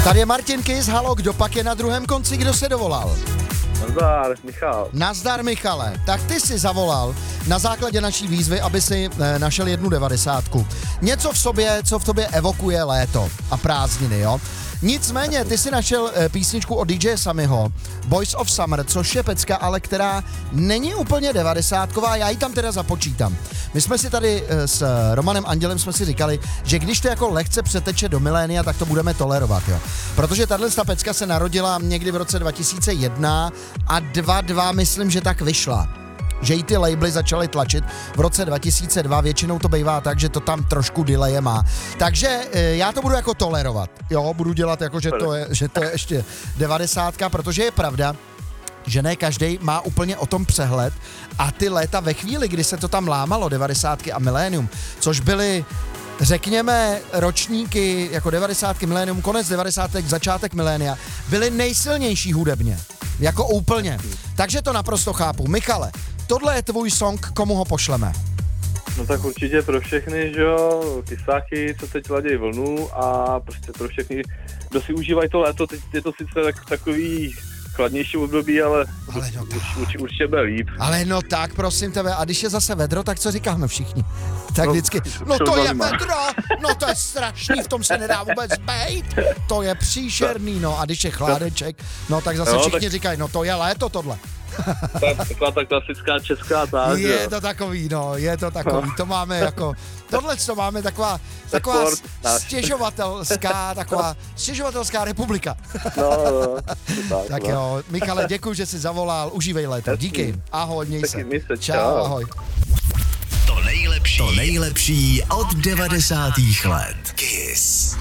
Tady je Martin Kiss, halo, kdo pak je na druhém konci, kdo se dovolal? Nazdar, Michal. Nazdar, Michale. Tak ty si zavolal na základě naší výzvy, aby si našel jednu 90. Něco v sobě, co v tobě evokuje léto a prázdniny, jo? Nicméně, ty si našel písničku od DJ Samiho, Boys of Summer, což je pecka, ale která není úplně 90ková, já ji tam teda započítám. My jsme si tady s Romanem Andělem jsme si říkali, že když to jako lehce přeteče do milénia, tak to budeme tolerovat, jo. Protože tato pecka se narodila někdy v roce 2001 a 2002 myslím, že tak vyšla. Že jí ty labely začaly tlačit v roce 2002, většinou to bývá tak, že to tam trošku delay má. Takže já to budu jako tolerovat, jo, budu dělat jako, že to je ještě 90, protože je pravda, že ne každý má úplně o tom přehled a ty léta ve chvíli, kdy se to tam lámalo, 90 a milénium, což byly, řekněme, ročníky jako 90 milénium, konec 90 začátek milénia, byly nejsilnější hudebně, jako úplně. Takže to naprosto chápu. Michale, tohle je tvůj song, komu ho pošleme? No tak určitě pro všechny, že jo, kysáky, co teď ladějí vlnu a prostě pro všechny, kdo si užívají to léto, teď je to sice takový chladnější období, ale no určitě bude líp. Ale no tak, prosím tebe, a když je zase vedro, tak co říkáme všichni? Tak vždycky, no to je vedro, no to je strašný, v tom se nedá vůbec bejt, to je příšerný, no a když je chládeček, no tak zase všichni říkají, no to je léto tohle. Taková ta klasická česká táž. Je to takový, no, je to takový, to máme jako, tohle to máme taková stěžovatelská republika. No, tak jo, Michale, děkuji, že jsi zavolal, užívej léto, díky, ahoj, měj se. Čau, ahoj. To nejlepší od 90. let. Kiss.